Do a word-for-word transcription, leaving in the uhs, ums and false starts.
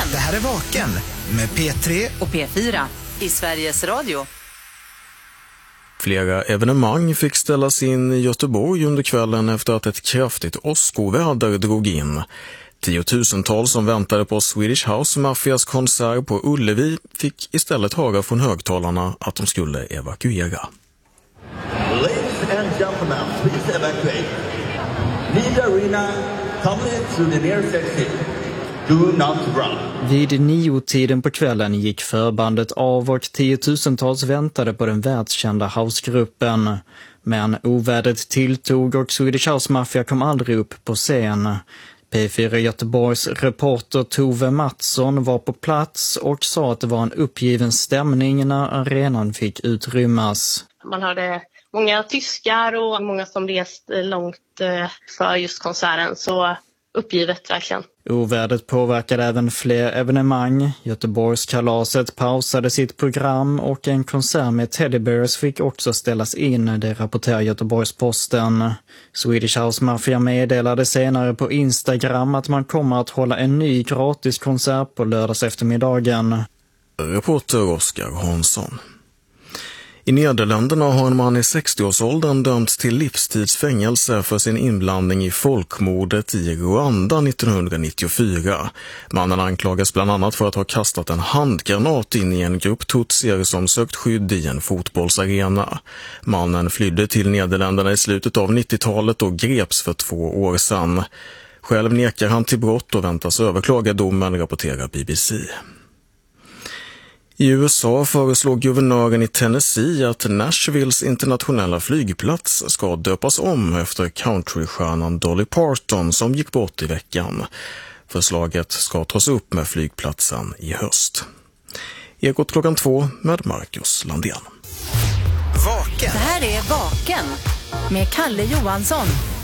Det här är Vaken med P tre och P fyra i Sveriges Radio. Flera evenemang fick ställas in i Göteborg under kvällen efter att ett kraftigt åskoväder drog in. Tiotusentals som väntade på Swedish House Mafias konsert på Ullevi fick istället höra från högtalarna att de skulle evakuera. Ladies and gentlemen, please evacuate. Leave the arena, come to the nearest exit. Do not run. Vid nio-tiden på kvällen gick förbandet av och tiotusentals väntade på den världskända housegruppen. Men ovädret tilltog och Swedish House Mafia kom aldrig upp på scen. P fyra Göteborgs reporter Tove Mattsson var på plats och sa att det var en uppgiven stämning när arenan fick utrymmas. Man hörde många tyskar och många som rest långt för just konserten, så uppgivet verkligen. Ovädret påverkade även fler evenemang. Göteborgskalaset pausade sitt program och en konsert med Teddy Bears fick också ställas in, det rapporterar Göteborgs-Posten. Swedish House Mafia meddelade senare på Instagram att man kommer att hålla en ny gratis konsert på lördags eftermiddagen. Reporter Oskar Hansson. I Nederländerna har en man i sextioårsåldern dömts till livstidsfängelse för sin inblandning i folkmordet i Rwanda nittonhundranittiofyra. Mannen anklagas bland annat för att ha kastat en handgranat in i en grupp tutsier som sökt skydd i en fotbollsarena. Mannen flydde till Nederländerna i slutet av nittiotalet och greps för två år sedan. Själv nekar han till brott och väntas överklaga domen, rapporterar B B C. I U S A föreslår guvernören i Tennessee att Nashvilles internationella flygplats ska döpas om efter countrystjärnan Dolly Parton som gick bort i veckan. Förslaget ska tas upp med flygplatsen i höst. Ekot klockan två med Marcus Landén. Vaken. Det här är Vaken med Kalle Johansson.